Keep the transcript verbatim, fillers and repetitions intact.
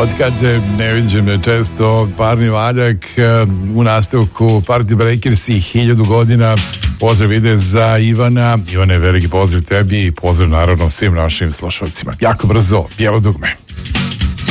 Otkad ne vidim često parni valjak u nastavku Party Breakersi hiljadu godina. Pozdrav ide za Ivana. Ivane, veliki pozdrav tebi i pozdrav naravno svim našim slušalcima. Jako brzo, Bijelo dugme.